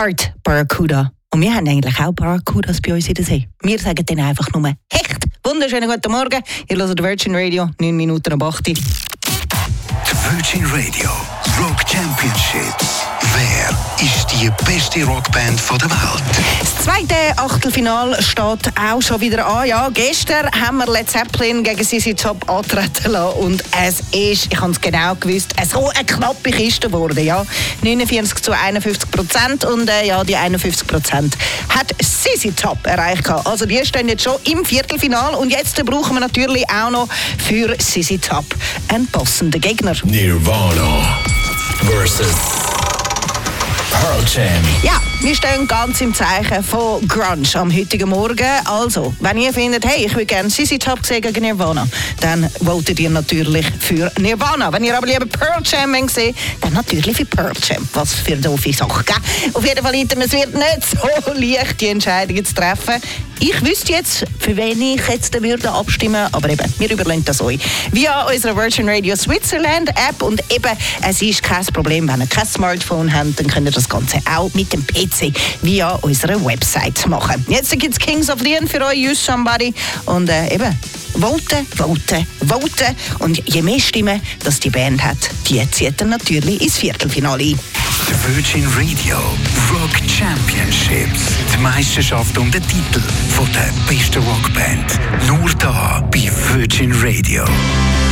Heart Barracuda. Und wir haben eigentlich auch Barracudas bei uns in der See. Wir sagen denen einfach nur Hecht. Wunderschönen guten Morgen. Ihr hört Virgin Radio, 9 Minuten ab 8 Uhr. Virgin Radio Rock Championships. Wer ist die beste Rockband der Welt? Das zweite Achtelfinale steht auch schon wieder an. Ja, gestern haben wir Led Zeppelin gegen ZZ Top antreten lassen. Und es ist, ich habe es genau gewusst, so eine knappe Kiste geworden. Ja. 49-51%. Und ja, die 51% hat ZZ Top erreicht. Also die stehen jetzt schon im Viertelfinale. Und jetzt brauchen wir natürlich auch noch für ZZ Top einen passenden Gegner. Nirvana versus Pearl Jam. Ja, wir stehen ganz im Zeichen von Grunge am heutigen Morgen. Also, wenn ihr findet, hey, ich würde gerne ZZ Top sehen gegen Nirvana, dann votet ihr natürlich für Nirvana. Wenn ihr aber lieber Pearl Jam seht, dann natürlich für Pearl Jam. Was für eine doofe Sache, gell? Auf jeden Fall, es wird nicht so leicht, die Entscheidungen zu treffen. Ich wüsste jetzt, für wen ich jetzt würde abstimmen, aber eben, wir überlegen das euch. Via unserer Virgin Radio Switzerland App und eben, es ist kein Problem, wenn ihr kein Smartphone habt, dann könnt ihr das Ganze auch mit dem PC via unserer Website machen. Jetzt gibt es Kings of Leon für euch, Use Somebody und eben, voten. Und je mehr Stimmen, dass die Band hat, die zieht dann natürlich ins Viertelfinale ein. Virgin Radio Rock Championships. Die Meisterschaft um den Titel von der besten Rockband. Nur da bei Virgin Radio.